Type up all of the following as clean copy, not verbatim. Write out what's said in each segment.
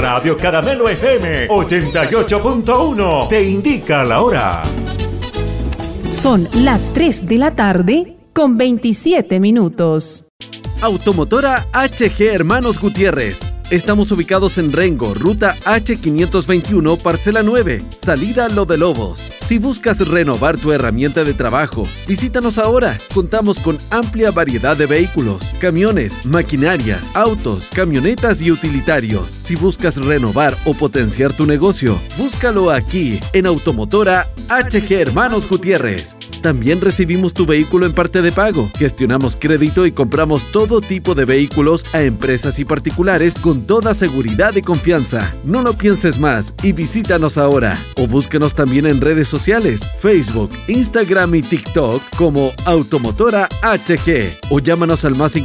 Radio Caramelo FM 88.1 te indica la hora. Son las 3 de la tarde con 27 minutos. Automotora HG Hermanos Gutiérrez. Estamos ubicados en Rengo, ruta H521, parcela 9, salida Lo de Lobos. Si buscas renovar tu herramienta de trabajo, visítanos ahora. Contamos con amplia variedad de vehículos, camiones, maquinarias, autos, camionetas y utilitarios. Si buscas renovar o potenciar tu negocio, búscalo aquí, en Automotora HG Hermanos Gutiérrez. También recibimos tu vehículo en parte de pago. Gestionamos crédito y compramos todo tipo de vehículos a empresas y particulares con toda seguridad y confianza. No lo pienses más y visítanos ahora. O búsquenos también en redes sociales, Facebook, Instagram y TikTok como Automotora HG. O llámanos al más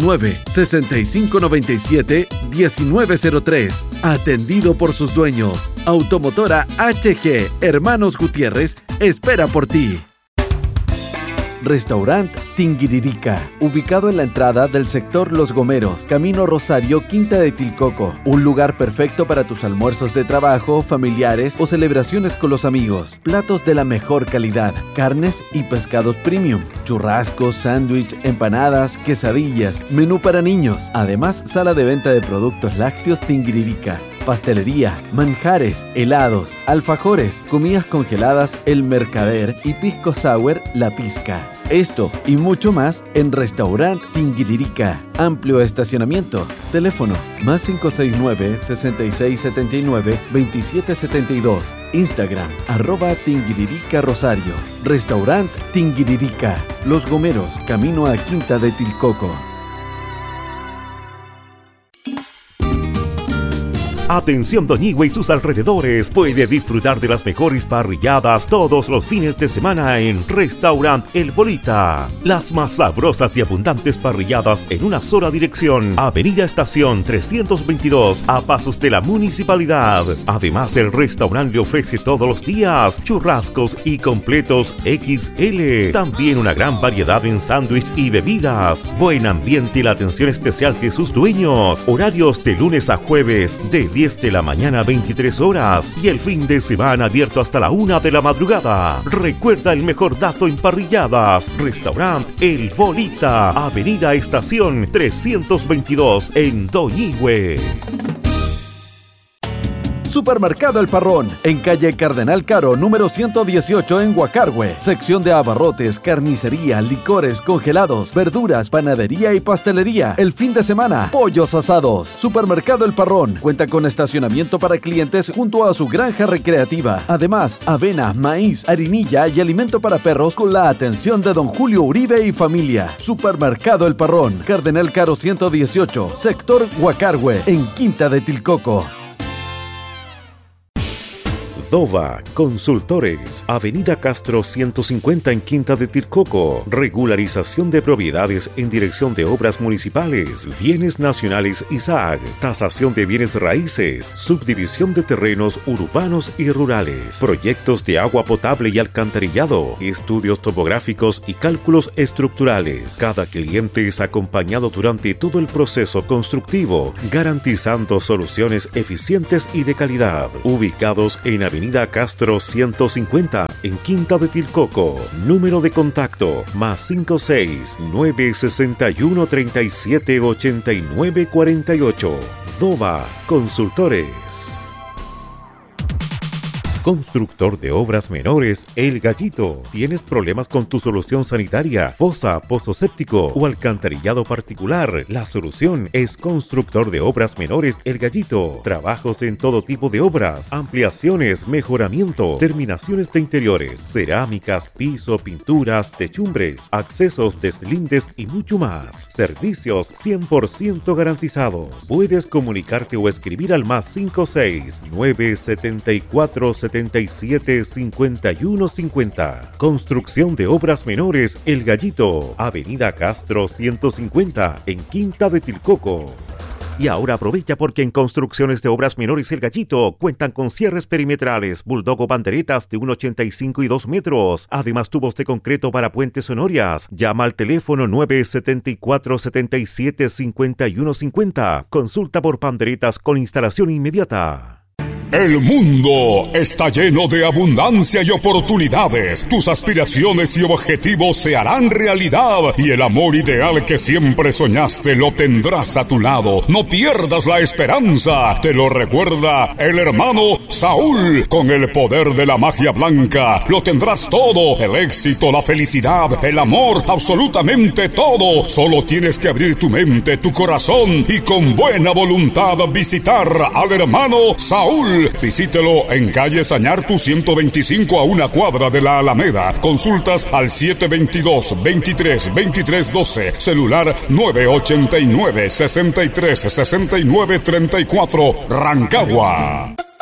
569-6597-1903. Atendido por sus dueños. Automotora HG Hermanos Gutiérrez espera por ti. Restaurant Tinguiririca, ubicado en la entrada del sector Los Gomeros, Camino Rosario, Quinta de Tilcoco. Un lugar perfecto para tus almuerzos de trabajo, familiares o celebraciones con los amigos. Platos de la mejor calidad, carnes y pescados premium, churrascos, sándwich, empanadas, quesadillas, menú para niños. Además, sala de venta de productos lácteos Tinguiririca. Pastelería, manjares, helados, alfajores, comidas congeladas El Mercader y pisco sour La Pizca. Esto y mucho más en Restaurant Tinguiririca. Amplio estacionamiento. Teléfono más 569-6679-2772. Instagram @Tinguiririca Rosario. Restaurant Tinguiririca. Los Gomeros, camino a Quinta de Tilcoco. Atención Doñihue y sus alrededores, puede disfrutar de las mejores parrilladas todos los fines de semana en Restaurant El Bolita. Las más sabrosas y abundantes parrilladas en una sola dirección. Avenida Estación 322, a pasos de la municipalidad. Además, el restaurante le ofrece todos los días churrascos y completos XL. También una gran variedad en sándwich y bebidas. Buen ambiente y la atención especial de sus dueños. Horarios de lunes a jueves de 10 de la mañana a 23 horas y el fin de semana abierto hasta la 1 de la madrugada. Recuerda el mejor dato en parrilladas. Restaurant El Bolita, Avenida Estación 322 en Doñihue. Supermercado El Parrón, en calle Cardenal Caro, número 118 en Guacargüe. Sección de abarrotes, carnicería, licores, congelados, verduras, panadería y pastelería. El fin de semana, pollos asados. Supermercado El Parrón cuenta con estacionamiento para clientes junto a su granja recreativa. Además, avena, maíz, harinilla y alimento para perros con la atención de don Julio Uribe y familia. Supermercado El Parrón, Cardenal Caro 118, sector Guacargüe, en Quinta de Tilcoco. Dova Consultores, Avenida Castro 150 en Quinta de Tilcoco. Regularización de propiedades en dirección de obras municipales, bienes nacionales y SAG, tasación de bienes raíces, subdivisión de terrenos urbanos y rurales, proyectos de agua potable y alcantarillado, estudios topográficos y cálculos estructurales. Cada cliente es acompañado durante todo el proceso constructivo, garantizando soluciones eficientes y de calidad. Ubicados en Avenida Castro 150 en Quinta de Tilcoco. Número de contacto más 56-961-378948. Dova Consultores. Constructor de obras menores El Gallito. ¿Tienes problemas con tu solución sanitaria, fosa, pozo séptico o alcantarillado particular? La solución es Constructor de Obras Menores El Gallito. Trabajos en todo tipo de obras, ampliaciones, mejoramiento, terminaciones de interiores, cerámicas, piso, pinturas, techumbres, accesos, deslindes y mucho más. Servicios 100% garantizados. Puedes comunicarte o escribir al más 56-974-77-5150. Construcción de Obras Menores El Gallito. Avenida Castro 150 en Quinta de Tilcoco. Y ahora aprovecha porque en Construcciones de Obras Menores El Gallito cuentan con cierres perimetrales, bulldog o banderetas de 1,85 y 2 metros. Además, tubos de concreto para puentes sonorias. Llama al teléfono 974-77-5150. Consulta por banderetas con instalación inmediata. El mundo está lleno de abundancia y oportunidades. Tus aspiraciones y objetivos se harán realidad y el amor ideal que siempre soñaste lo tendrás a tu lado. No pierdas la esperanza. Te lo recuerda el hermano Saúl. Con el poder de la magia blanca lo tendrás todo. El éxito, la felicidad, el amor, absolutamente todo. Solo tienes que abrir tu mente, tu corazón y con buena voluntad visitar al hermano Saúl. Visítelo en calle Sañartu 125 a una cuadra de la Alameda. Consultas al 722-23-2312. Celular 989-63-6934. Rancagua.